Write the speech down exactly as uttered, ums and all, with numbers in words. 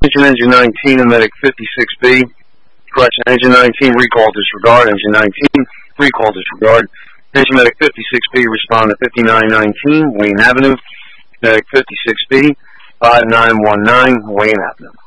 Engine nineteen and Medic fifty-six B. Correction, Engine nineteen, recall disregard. Engine nineteen, recall disregard. Engine Medic fifty-six B, respond to fifty-nine nineteen, Wayne Avenue. Medic fifty-six B, five nine one nine, Wayne Avenue.